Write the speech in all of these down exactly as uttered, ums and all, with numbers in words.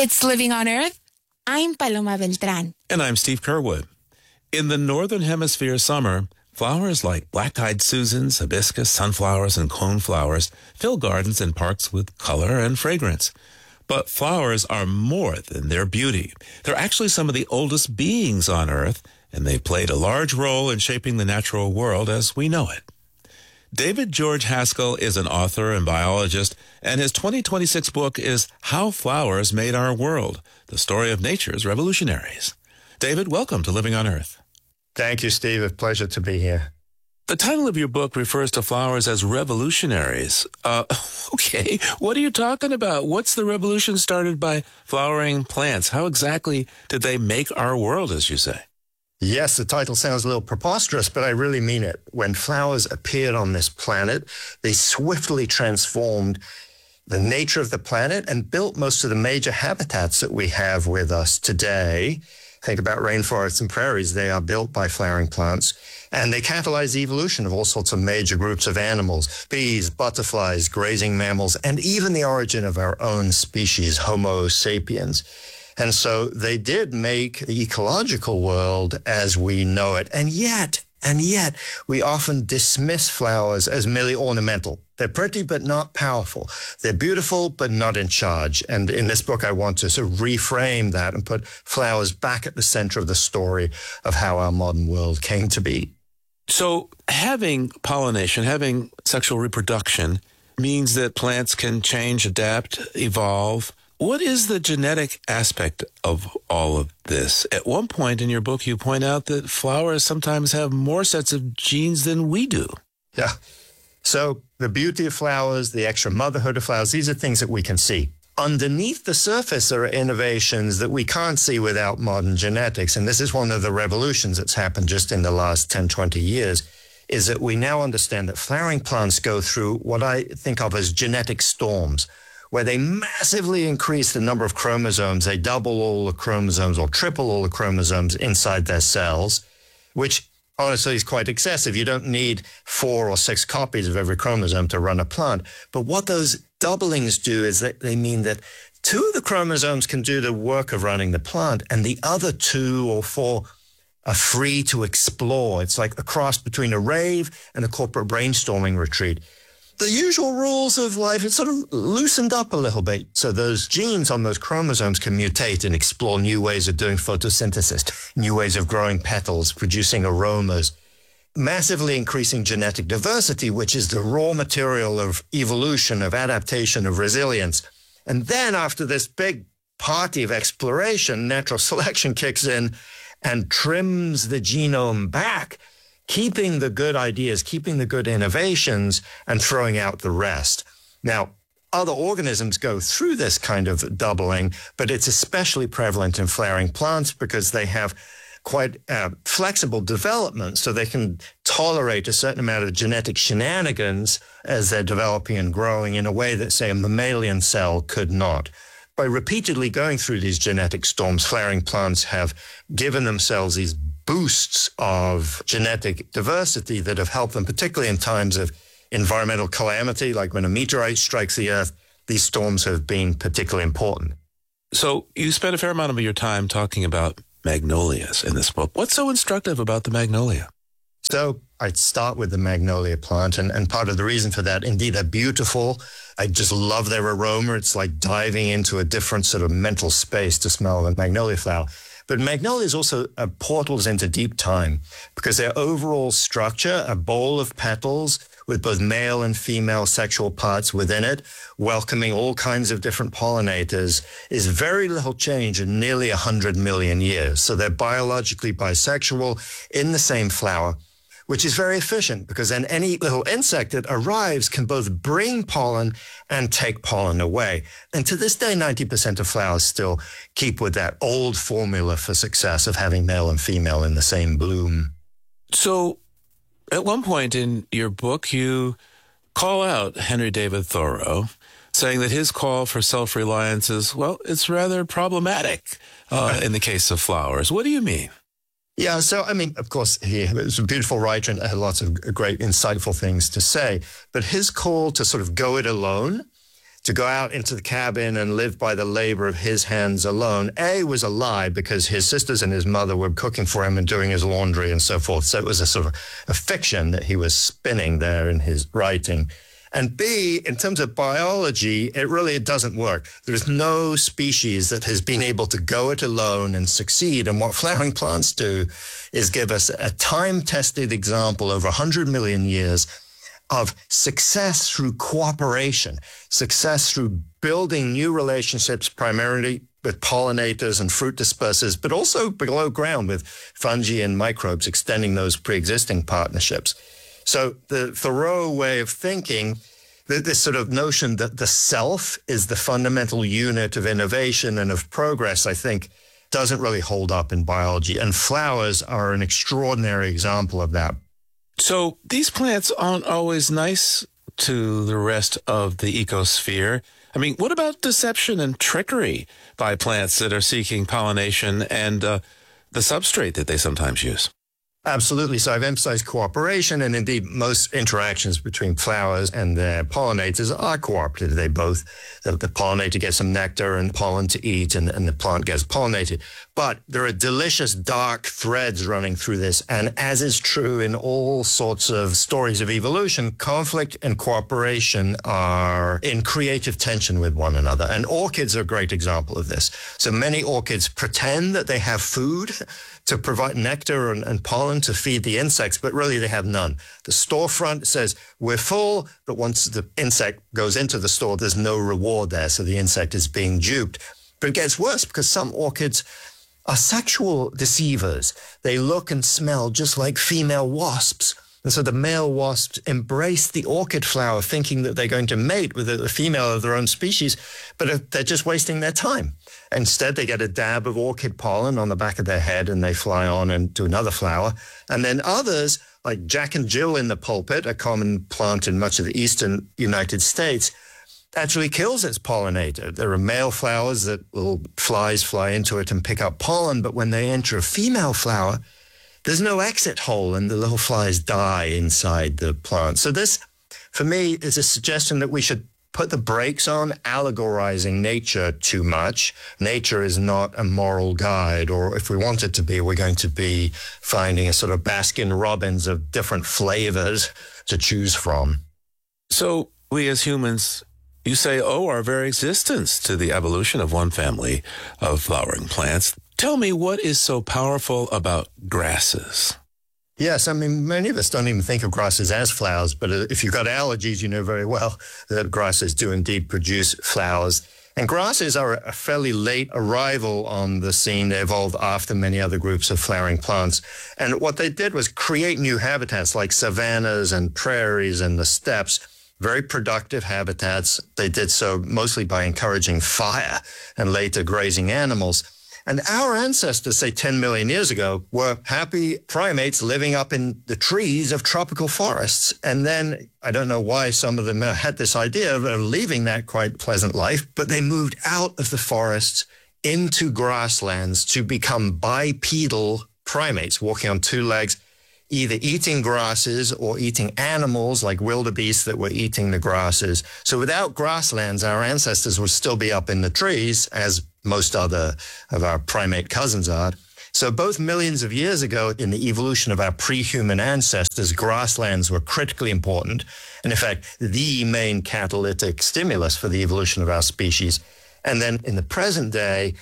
It's Living on Earth. I'm Paloma Beltran. And I'm Steve Curwood. In the Northern Hemisphere summer, flowers like black-eyed Susans, hibiscus, sunflowers, and coneflowers fill gardens and parks with color and fragrance. But flowers are more than their beauty. They're actually some of the oldest beings on Earth, and they've played a large role in shaping the natural world as we know it. David George Haskell is an author and biologist, and his twenty twenty-six book is How Flowers Made Our World, the story of nature's revolutionaries. David, welcome to Living on Earth. Thank you, Steve. A pleasure to be here. The title of your book refers to flowers as revolutionaries. Uh, okay, what are you talking about? What's the revolution started by flowering plants? How exactly did they make our world, as you say? Yes, the title sounds a little preposterous, but I really mean it. When flowers appeared on this planet, they swiftly transformed the nature of the planet and built most of the major habitats that we have with us today. Think about rainforests and prairies. They are built by flowering plants, and they catalyze the evolution of all sorts of major groups of animals, bees, butterflies, grazing mammals, and even the origin of our own species, Homo sapiens. And so they did make the ecological world as we know it. And yet, and yet, we often dismiss flowers as merely ornamental. They're pretty, but not powerful. They're beautiful, but not in charge. And in this book, I want to sort of reframe that and put flowers back at the center of the story of how our modern world came to be. So having pollination, having sexual reproduction means that plants can change, adapt, evolve. What is the genetic aspect of all of this? At one point in your book, you point out that flowers sometimes have more sets of genes than we do. Yeah. So the beauty of flowers, the extra motherhood of flowers, these are things that we can see. Underneath the surface, there are innovations that we can't see without modern genetics. And this is one of the revolutions that's happened just in the last ten, twenty years, is that we now understand that flowering plants go through what I think of as genetic storms, where they massively increase the number of chromosomes. They double all the chromosomes or triple all the chromosomes inside their cells, which honestly is quite excessive. You don't need four or six copies of every chromosome to run a plant. But what those doublings do is that they mean that two of the chromosomes can do the work of running the plant, and the other two or four are free to explore. It's like a cross between a rave and a corporate brainstorming retreat. The usual rules of life, it's sort of loosened up a little bit. So those genes on those chromosomes can mutate and explore new ways of doing photosynthesis, new ways of growing petals, producing aromas, massively increasing genetic diversity, which is the raw material of evolution, of adaptation, of resilience. And then after this big party of exploration, natural selection kicks in and trims the genome back, keeping the good ideas, keeping the good innovations, and throwing out the rest. Now, other organisms go through this kind of doubling, but it's especially prevalent in flowering plants because they have quite uh, flexible development, so they can tolerate a certain amount of genetic shenanigans as they're developing and growing in a way that, say, a mammalian cell could not. By repeatedly going through these genetic storms, flowering plants have given themselves these boosts of genetic diversity that have helped them, particularly in times of environmental calamity, like when a meteorite strikes the Earth. These storms have been particularly important. So you spent a fair amount of your time talking about magnolias in this book. What's so instructive about the magnolia? So I'd start with the magnolia plant, and, and part of the reason for that, indeed, they're beautiful. I just love their aroma. It's like diving into a different sort of mental space to smell a magnolia flower. But magnolias also are portals into deep time because their overall structure, a bowl of petals with both male and female sexual parts within it, welcoming all kinds of different pollinators, is very little change in nearly one hundred million years. So they're biologically bisexual in the same flower, which is very efficient because then any little insect that arrives can both bring pollen and take pollen away. And to this day, ninety percent of flowers still keep with that old formula for success of having male and female in the same bloom. So at one point in your book, you call out Henry David Thoreau, saying that his call for self-reliance is, well, it's rather problematic uh, in the case of flowers. What do you mean? Yeah, so, I mean, of course, he was a beautiful writer and had lots of great, insightful things to say. But his call to sort of go it alone, to go out into the cabin and live by the labor of his hands alone, A, was a lie because his sisters and his mother were cooking for him and doing his laundry and so forth. So it was a sort of a fiction that he was spinning there in his writing. And B, in terms of biology, it really it doesn't work. There's no species that has been able to go it alone and succeed. And what flowering plants do is give us a time-tested example over one hundred million years of success through cooperation, success through building new relationships, primarily with pollinators and fruit dispersers, but also below ground with fungi and microbes, extending those pre-existing partnerships. So the Thoreau way of thinking, this sort of notion that the self is the fundamental unit of innovation and of progress, I think, doesn't really hold up in biology. And flowers are an extraordinary example of that. So these plants aren't always nice to the rest of the ecosphere. I mean, what about deception and trickery by plants that are seeking pollination and uh, the substrate that they sometimes use? Absolutely. So I've emphasized cooperation, and indeed most interactions between flowers and their pollinators are cooperative. They both, the, the pollinator gets some nectar and pollen to eat, and, and the plant gets pollinated. But there are delicious dark threads running through this. And as is true in all sorts of stories of evolution, conflict and cooperation are in creative tension with one another. And orchids are a great example of this. So many orchids pretend that they have food to provide nectar and, and pollen to feed the insects, but really they have none. The storefront says, we're full, but once the insect goes into the store, there's no reward there, so the insect is being duped. But it gets worse because some orchids are sexual deceivers. They look and smell just like female wasps. And so the male wasps embrace the orchid flower thinking that they're going to mate with a female of their own species, but they're just wasting their time. Instead, they get a dab of orchid pollen on the back of their head and they fly on and to another flower. And then others, like Jack and Jill in the pulpit, a common plant in much of the eastern United States, actually kills its pollinator. There are male flowers that little flies fly into it and pick up pollen, but when they enter a female flower, there's no exit hole and the little flies die inside the plant. So this, for me, is a suggestion that we should put the brakes on allegorizing nature too much. Nature is not a moral guide, or if we want it to be, we're going to be finding a sort of Baskin Robbins of different flavors to choose from. So we as humans, you say, owe our very existence to the evolution of one family of flowering plants. Tell me, what is so powerful about grasses? Yes, I mean, many of us don't even think of grasses as flowers, but if you've got allergies, you know very well that grasses do indeed produce flowers. And grasses are a fairly late arrival on the scene. They evolved after many other groups of flowering plants. And what they did was create new habitats like savannas and prairies and the steppes, very productive habitats. They did so mostly by encouraging fire and later grazing animals. And our ancestors, say ten million years ago, were happy primates living up in the trees of tropical forests. And then, I don't know why some of them had this idea of leaving that quite pleasant life, but they moved out of the forests into grasslands to become bipedal primates, walking on two legs, either eating grasses or eating animals like wildebeest that were eating the grasses. So without grasslands, our ancestors would still be up in the trees, as most other of our primate cousins are. So both millions of years ago, in the evolution of our pre-human ancestors, grasslands were critically important. And in fact, the main catalytic stimulus for the evolution of our species. And then in the present day,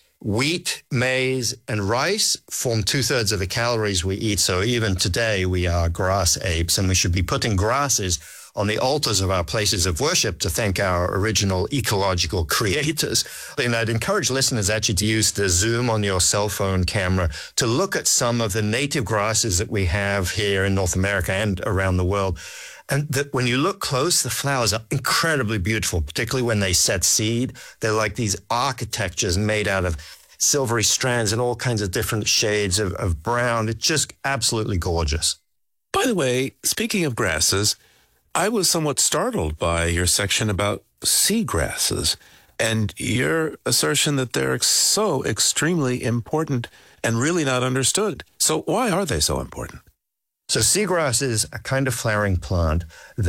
wheat, maize, and rice form two-thirds of the calories we eat. So even today, we are grass apes, and we should be putting grasses on the altars of our places of worship to thank our original ecological creators. And I'd encourage listeners actually to use the zoom on your cell phone camera to look at some of the native grasses that we have here in North America and around the world. And that when you look close, the flowers are incredibly beautiful, particularly when they set seed. They're like these architectures made out of silvery strands and all kinds of different shades of, of brown. It's just absolutely gorgeous. By the way, speaking of grasses, I was somewhat startled by your section about seagrasses and your assertion that they're so extremely important and really not understood. So why are they so important? So seagrass is a kind of flowering plant that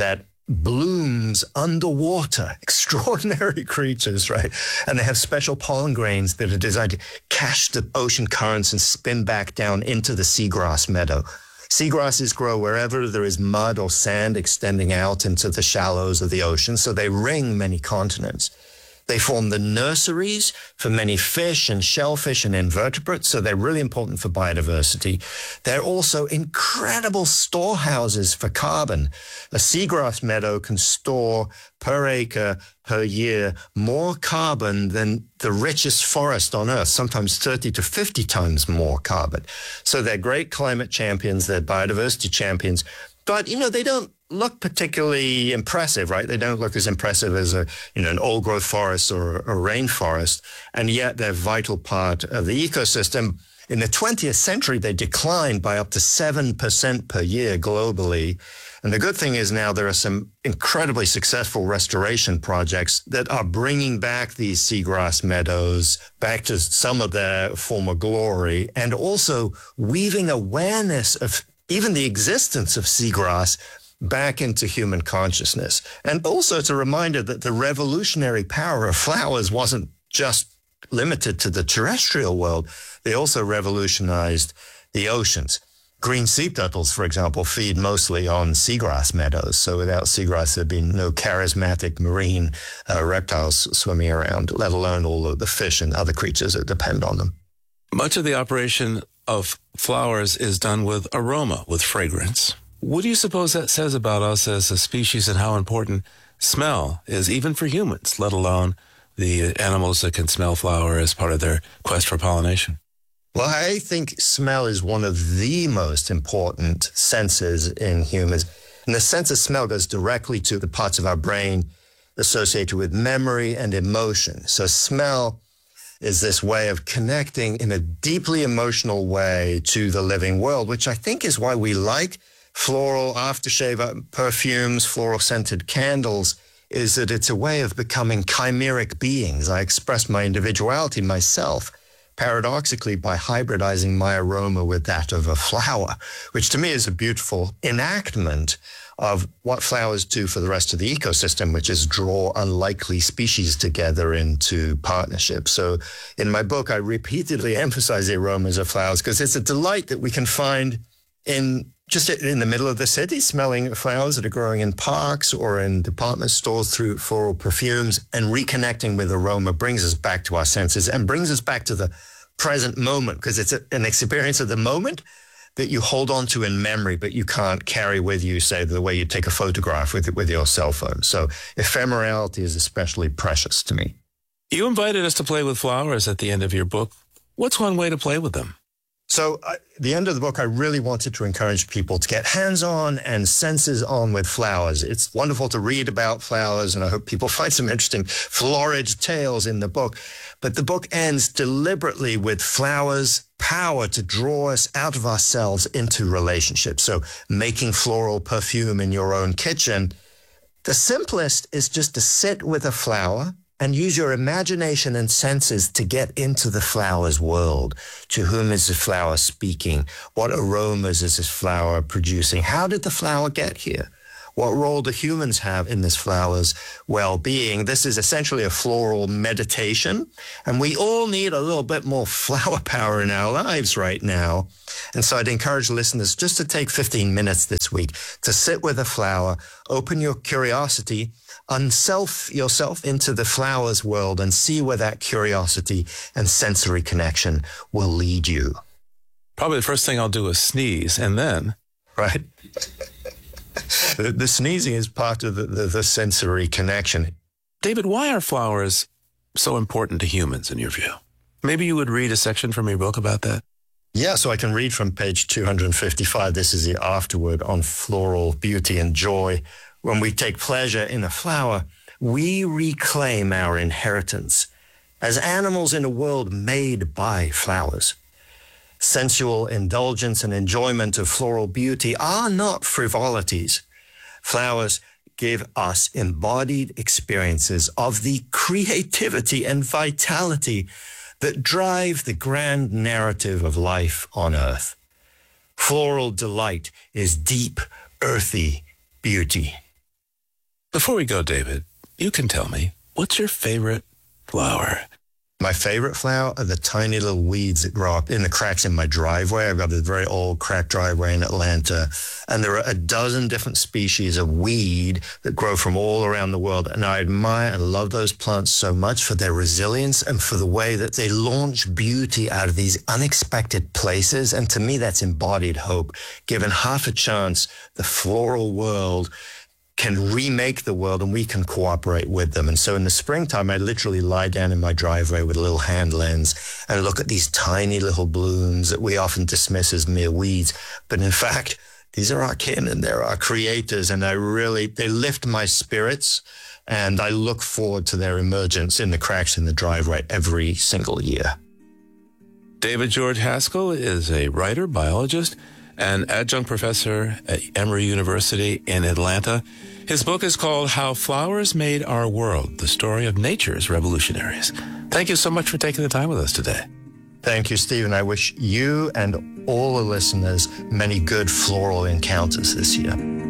blooms underwater, extraordinary creatures, right? And they have special pollen grains that are designed to catch the ocean currents and spin back down into the seagrass meadow. Seagrasses grow wherever there is mud or sand extending out into the shallows of the ocean, so they ring many continents. They form the nurseries for many fish and shellfish and invertebrates, so they're really important for biodiversity. They're also incredible storehouses for carbon. A seagrass meadow can store per acre per year more carbon than the richest forest on Earth, sometimes thirty to fifty times more carbon. So they're great climate champions, they're biodiversity champions, but, you know, they don't look particularly impressive, right? They don't look as impressive as a, you know, an old growth forest or a rainforest, and yet they're a vital part of the ecosystem. In the twentieth century, they declined by up to seven percent per year globally. And the good thing is now there are some incredibly successful restoration projects that are bringing back these seagrass meadows back to some of their former glory, and also weaving awareness of even the existence of seagrass back into human consciousness. And also it's a reminder that the revolutionary power of flowers wasn't just limited to the terrestrial world. They also revolutionized the oceans. Green sea turtles, for example, feed mostly on seagrass meadows. So without seagrass, there'd be no charismatic marine uh, reptiles swimming around, let alone all of the fish and other creatures that depend on them. Much of the operation of flowers is done with aroma, with fragrance. What do you suppose that says about us as a species and how important smell is, even for humans, let alone the animals that can smell flower as part of their quest for pollination? Well, I think smell is one of the most important senses in humans. And the sense of smell goes directly to the parts of our brain associated with memory and emotion. So smell is this way of connecting in a deeply emotional way to the living world, which I think is why we like floral aftershave perfumes, floral scented candles, is that it's a way of becoming chimeric beings. I express my individuality myself, paradoxically, by hybridizing my aroma with that of a flower, which to me is a beautiful enactment of what flowers do for the rest of the ecosystem, which is draw unlikely species together into partnership. So in my book, I repeatedly emphasize the aromas of flowers because it's a delight that we can find in just in the middle of the city, smelling flowers that are growing in parks or in department stores through floral perfumes, and reconnecting with aroma brings us back to our senses and brings us back to the present moment, because it's a, an experience of the moment that you hold on to in memory, but you can't carry with you, say, the way you take a photograph with with your cell phone. So ephemerality is especially precious to me. You invited us to play with flowers at the end of your book. What's one way to play with them? So at the end of the book, I really wanted to encourage people to get hands-on and senses-on with flowers. It's wonderful to read about flowers, and I hope people find some interesting florid tales in the book. But the book ends deliberately with flowers' power to draw us out of ourselves into relationships. So making floral perfume in your own kitchen. The simplest is just to sit with a flower and use your imagination and senses to get into the flower's world. To whom is the flower speaking? What aromas is this flower producing? How did the flower get here? What role do humans have in this flower's well-being? This is essentially a floral meditation, and we all need a little bit more flower power in our lives right now. And so I'd encourage listeners just to take fifteen minutes this week to sit with a flower, open your curiosity, unself yourself into the flower's world, and see where that curiosity and sensory connection will lead you. Probably the first thing I'll do is sneeze, and then... Right? the, the sneezing is part of the, the, the sensory connection. David, why are flowers so important to humans in your view? Maybe you would read a section from your book about that? Yeah, so I can read from page two hundred fifty-five. This is the afterword on floral beauty and joy. When we take pleasure in a flower, we reclaim our inheritance as animals in a world made by flowers. Sensual indulgence and enjoyment of floral beauty are not frivolities. Flowers give us embodied experiences of the creativity and vitality that drive the grand narrative of life on earth. Floral delight is deep, earthy beauty. Before we go, David, you can tell me, what's your favorite flower? My favorite flower are the tiny little weeds that grow up in the cracks in my driveway. I've got a very old cracked driveway in Atlanta, and there are a dozen different species of weed that grow from all around the world. And I admire and love those plants so much for their resilience and for the way that they launch beauty out of these unexpected places. And to me, that's embodied hope. Given half a chance, the floral world can remake the world and we can cooperate with them. And so in the springtime, I literally lie down in my driveway with a little hand lens and look at these tiny little blooms that we often dismiss as mere weeds. But in fact, these are our kin and they're our creators. And I really, they lift my spirits, and I look forward to their emergence in the cracks in the driveway every single year. David George Haskell is a writer, biologist, and adjunct professor at Emory University in Atlanta. His book is called How Flowers Made Our World, the Story of Nature's Revolutionaries. Thank you so much for taking the time with us today. Thank you, Stephen. I wish you and all the listeners many good floral encounters this year.